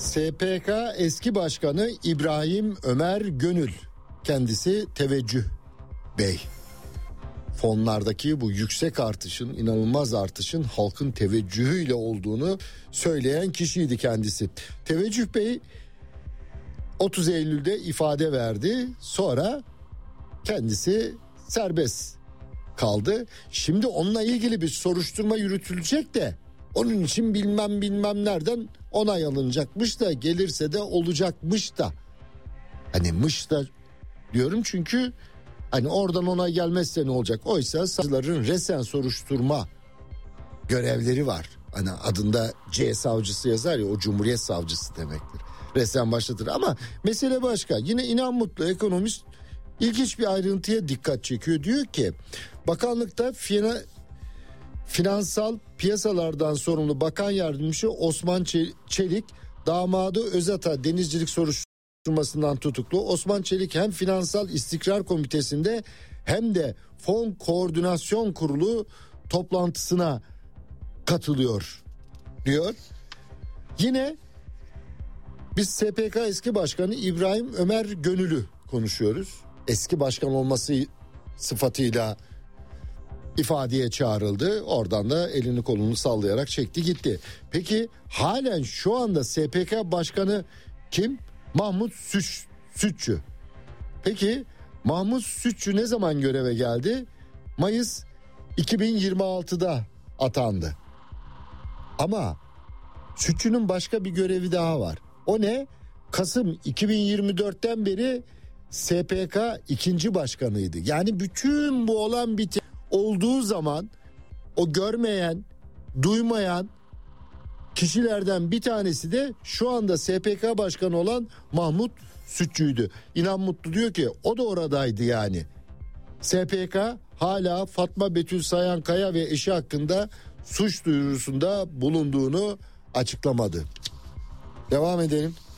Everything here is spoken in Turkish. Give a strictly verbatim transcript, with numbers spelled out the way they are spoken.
S P K eski başkanı İbrahim Ömer Gönül, kendisi Teveccüh Bey. Fonlardaki bu yüksek artışın, inanılmaz artışın halkın teveccühüyle olduğunu söyleyen kişiydi kendisi. Teveccüh Bey otuz Eylül'de ifade verdi. Sonra kendisi serbest kaldı. Şimdi onunla ilgili bir soruşturma yürütülecek de onun için bilmem bilmem nereden onay alınacakmış da gelirse de olacakmış da. Hani mış da diyorum çünkü hani oradan onay gelmezse ne olacak? Oysa savcıların resen soruşturma görevleri var. Hani adında C savcısı yazar ya, o Cumhuriyet savcısı demektir. Resen başlatır ama mesele başka. Yine İnan Mutlu ekonomist ilginç bir ayrıntıya dikkat çekiyor. Diyor ki bakanlıkta fina, finansal piyasalardan sorumlu bakan yardımcısı Osman Çelik, damadı Özata denizcilik soruşturmasından tutuklu. Osman Çelik hem Finansal İstikrar Komitesi'nde hem de Fon Koordinasyon Kurulu toplantısına katılıyor diyor. Yine biz S P K eski başkanı İbrahim Ömer Gönül'ü konuşuyoruz. Eski başkan olması sıfatıyla ifadeye çağrıldı. Oradan da elini kolunu sallayarak çekti gitti. Peki halen şu anda S P K başkanı kim? Mahmut Süç, Sütçü. Peki Mahmut Sütçü ne zaman göreve geldi? Mayıs iki bin yirmi altıda atandı. Ama Sütçü'nün başka bir görevi daha var. O ne? Kasım iki bin yirmi dörtten beri S P K ikinci başkanıydı. Yani bütün bu olan biten olduğu zaman o görmeyen, duymayan kişilerden bir tanesi de şu anda S P K başkanı olan Mahmut Sütçü'ydü. İnan Mutlu diyor ki o da oradaydı yani. S P K hala Fatma Betül Sayankaya ve eşi hakkında suç duyurusunda bulunduğunu açıklamadı. Devam edelim.